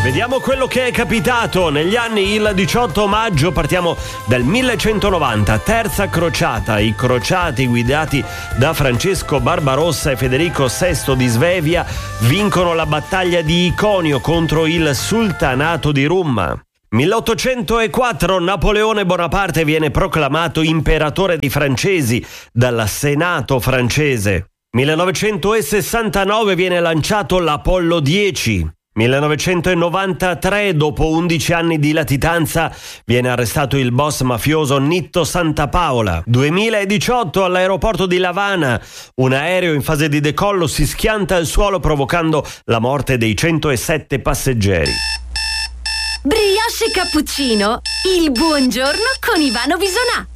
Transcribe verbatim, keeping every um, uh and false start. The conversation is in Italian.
Vediamo quello che è capitato negli anni. Il diciotto maggio partiamo dal millecentonovanta, terza crociata. I crociati guidati da Francesco Barbarossa e Federico sesto di Svevia vincono la battaglia di Iconio contro il sultanato di Rum. milleottocentoquattro, Napoleone Bonaparte viene proclamato imperatore dei francesi dal Senato francese. millenovecentosessantanove viene lanciato l'Apollo dieci. millenovecentonovantatré, dopo undici anni di latitanza, viene arrestato il boss mafioso Nitto Santapaola. duemiladiciotto, all'aeroporto di L'Avana, un aereo in fase di decollo si schianta al suolo provocando la morte dei centosette passeggeri. Brioche e cappuccino, il buongiorno con Ivano Bisonà.